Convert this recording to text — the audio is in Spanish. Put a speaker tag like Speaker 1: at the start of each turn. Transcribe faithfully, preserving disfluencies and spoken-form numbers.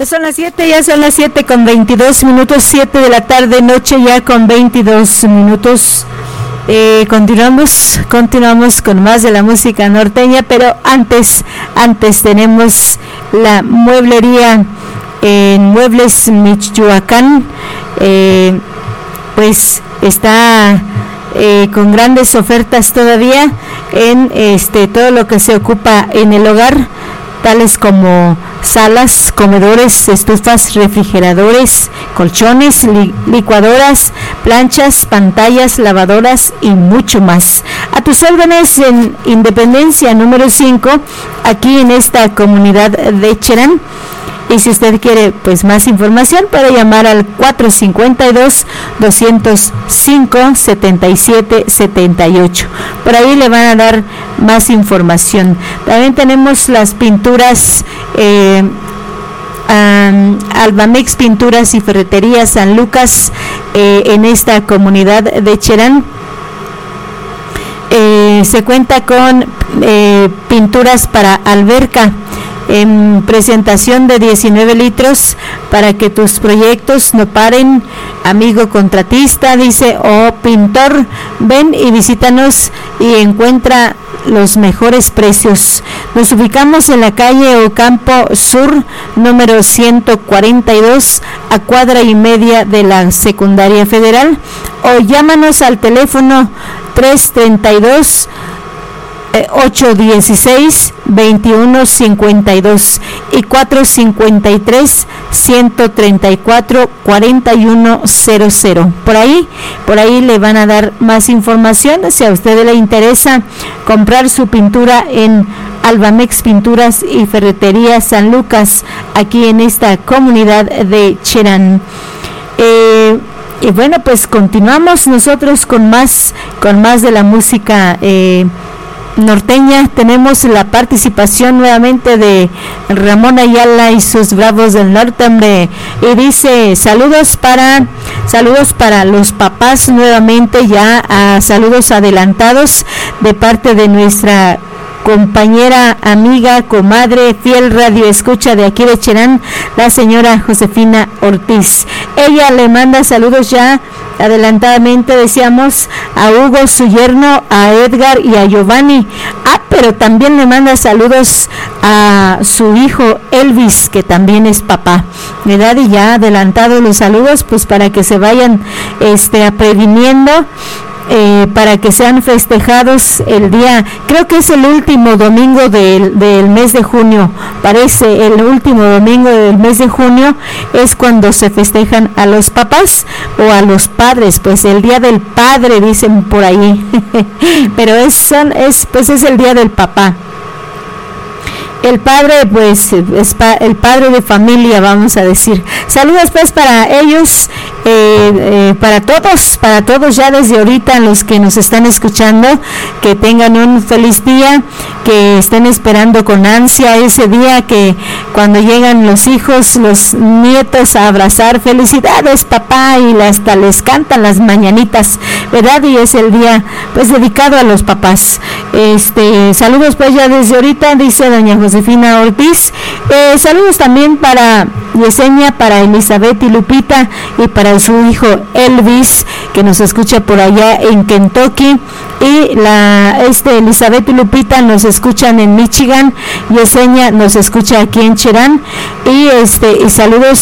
Speaker 1: Son las siete, ya son las siete con veintidós minutos, siete de la tarde, noche ya con veintidós minutos. Eh, continuamos, continuamos con más de la música norteña, pero antes, antes tenemos la mueblería en Muebles Michoacán, eh, pues está eh, con grandes ofertas todavía en este todo lo que se ocupa en el hogar, tales como salas, comedores, estufas, refrigeradores, colchones, li- licuadoras, planchas, pantallas, lavadoras y mucho más. A tus órdenes en Independencia número cinco, aquí en esta comunidad de Cherán. Y si usted quiere pues más información, puede llamar al cuatro cinco dos, dos cero cinco, siete siete siete ocho. Por ahí le van a dar más información. También tenemos las pinturas eh, um, Albamex Pinturas y Ferretería San Lucas eh, en esta comunidad de Cherán. Eh, se cuenta con eh, pinturas para alberca en presentación de diecinueve litros para que tus proyectos no paren. Amigo contratista, dice, o oh, pintor, ven y visítanos y encuentra los mejores precios. Nos ubicamos en la calle Ocampo Sur, número ciento cuarenta y dos, a cuadra y media de la Secundaria Federal, o llámanos al teléfono tres treinta y dos, ocho dieciséis, veintiuno cincuenta y dos y cuatro cincuenta y tres, ciento treinta y cuatro, cuarenta y uno cero cero. Por ahí, por ahí le van a dar más información si a usted le interesa comprar su pintura en Albamex Pinturas y Ferretería San Lucas, aquí en esta comunidad de Cherán. Eh, y bueno, pues continuamos nosotros con más, con más de la música eh, norteña. Tenemos la participación nuevamente de Ramón Ayala y sus Bravos del Norte, hombre, y dice saludos para saludos para los papás nuevamente, ya a saludos adelantados de parte de nuestra compañera, amiga, comadre, fiel radio escucha de aquí de Cherán, la señora Josefina Ortiz. Ella le manda saludos ya adelantadamente, decíamos, a Hugo, su yerno, a Edgar y a Giovanni. Ah, pero también le manda saludos a su hijo Elvis, que también es papá, ¿verdad? Y ya adelantado los saludos, pues para que se vayan este previniendo. Eh, para que sean festejados el día, creo que es el último domingo del, del mes de junio, parece el último domingo del mes de junio es cuando se festejan a los papás o a los padres, pues el día del padre dicen por ahí, pero es, son, es, pues es el día del papá. El padre, pues, es pa- el padre de familia, vamos a decir. Saludos, pues, para ellos, eh, eh, para todos, para todos ya desde ahorita, los que nos están escuchando, que tengan un feliz día, que estén esperando con ansia ese día, que cuando llegan los hijos, los nietos a abrazar, felicidades, papá, y hasta les cantan las mañanitas, ¿verdad? Y es el día, pues, dedicado a los papás. Este, saludos, pues, ya desde ahorita, dice doña José Josefina Ortiz. Eh, saludos también para Yesenia, para Elizabeth y Lupita, y para su hijo Elvis, que nos escucha por allá en Kentucky, y la este Elizabeth y Lupita nos escuchan en Michigan, Yesenia nos escucha aquí en Cherán, y este y saludos